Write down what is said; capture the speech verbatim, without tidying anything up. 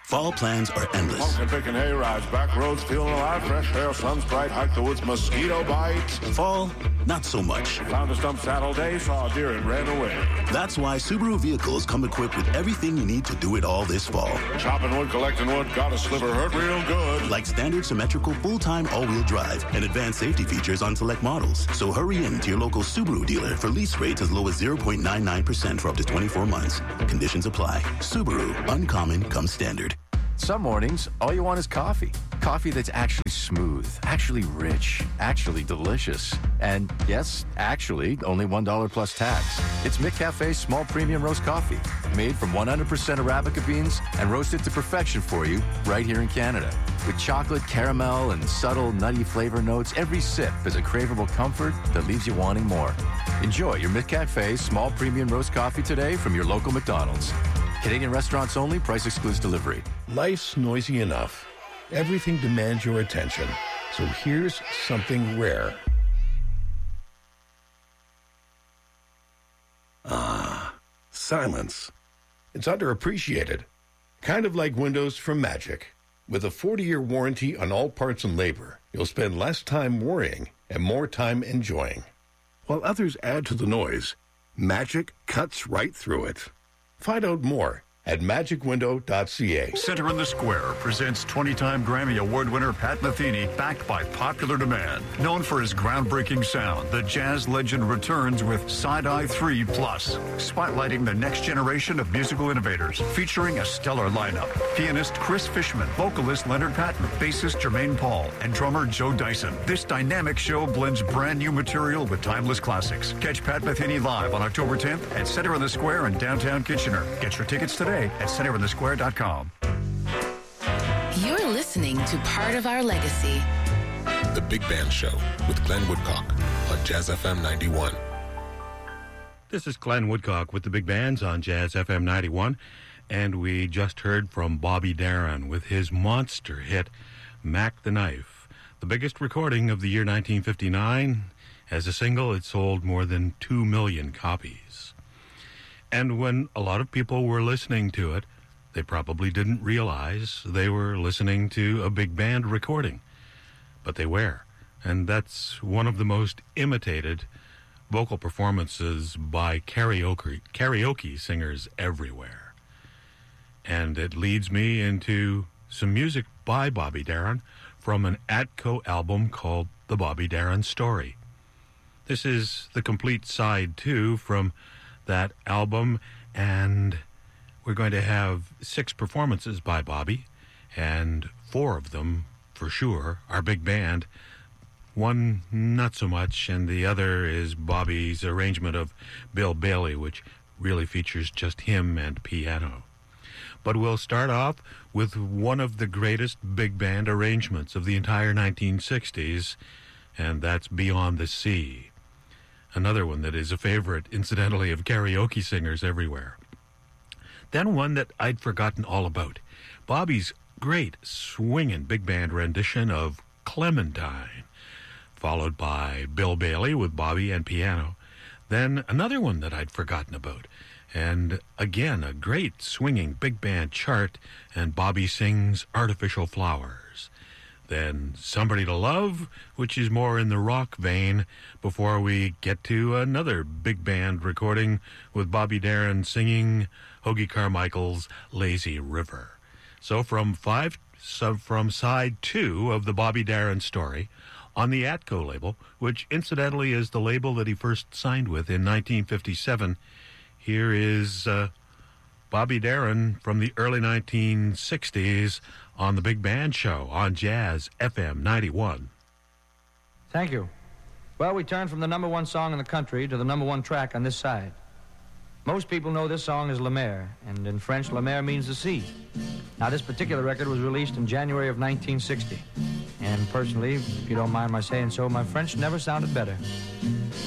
Fall plans are endless. Pumpkin picking hay rides, back roads feeling alive, fresh air, sun's bright, hike the woods, mosquito bites. Fall, not so much. Found a stump saddle day, saw a deer and ran away. That's why Subaru vehicles come equipped with everything you need to do it all this fall. Chopping wood, collecting wood, got a sliver hurt real good. Like standard symmetrical full-time all-wheel drive and advanced safety features on select models. So hurry in to your local Subaru dealer for lease rates as low as zero point nine nine percent for up to twenty-four months. Conditions apply. Subaru, uncommon comes standard. Some mornings, all you want is coffee. Coffee that's actually smooth, actually rich, actually delicious. And yes, actually, only one dollar plus tax. It's McCafe's small premium roast coffee, made from one hundred percent Arabica beans and roasted to perfection for you right here in Canada. With chocolate, caramel, and subtle nutty flavor notes, every sip is a craveable comfort that leaves you wanting more. Enjoy your McCafe small premium roast coffee today from your local McDonald's. Canadian restaurants only. Price excludes delivery. Life's noisy enough. Everything demands your attention. So here's something rare. Ah, silence. It's underappreciated. Kind of like Windows from Magic. With a forty-year warranty on all parts and labor, you'll spend less time worrying and more time enjoying. While others add to the noise, Magic cuts right through it. Find out more at magic window dot c a. Center in the Square presents twenty-time Grammy Award winner Pat Metheny, backed by popular demand. Known for his groundbreaking sound, the jazz legend returns with Side-Eye three Plus, spotlighting the next generation of musical innovators, featuring a stellar lineup. Pianist Chris Fishman, vocalist Leonard Patton, bassist Jermaine Paul, and drummer Joe Dyson. This dynamic show blends brand new material with timeless classics. Catch Pat Metheny live on October tenth at Center in the Square in downtown Kitchener. Get your tickets today at center in the square dot com. You're listening to Part of Our Legacy. The Big Band Show with Glenn Woodcock on Jazz F M ninety-one. This is Glenn Woodcock with the Big Bands on Jazz F M ninety-one, and we just heard from Bobby Darin with his monster hit, Mac the Knife, the biggest recording of the year nineteen fifty-nine. As a single, it sold more than two million copies. And when a lot of people were listening to it, they probably didn't realize they were listening to a big band recording. But they were. And that's one of the most imitated vocal performances by karaoke, karaoke singers everywhere. And it leads me into some music by Bobby Darin from an Atco album called The Bobby Darin Story. This is the complete side two from that album, and we're going to have six performances by Bobby, and four of them, for sure, are big band. One, not so much, and the other is Bobby's arrangement of Bill Bailey, which really features just him and piano. But we'll start off with one of the greatest big band arrangements of the entire nineteen sixties, and that's Beyond the Sea. Another one that is a favorite, incidentally, of karaoke singers everywhere. Then one that I'd forgotten all about, Bobby's great swinging big band rendition of Clementine, followed by Bill Bailey with Bobby and piano. Then another one that I'd forgotten about, and again, a great swinging big band chart, and Bobby sings Artificial Flowers. Then Somebody to Love, which is more in the rock vein, before we get to another big band recording with Bobby Darin singing Hoagy Carmichael's Lazy River. So from five, so from side two of the Bobby Darin Story on the Atco label, which incidentally is the label that he first signed with in nineteen fifty-seven, here is uh, Bobby Darin from the early nineteen sixties on the Big Band Show on Jazz F M ninety-one. Thank you. Well, we turn from the number one song in the country to the number one track on this side. Most people know this song as La Mer, and in French, La Mer means the sea. Now, this particular record was released in January of nineteen sixty. And personally, if you don't mind my saying so, my French never sounded better.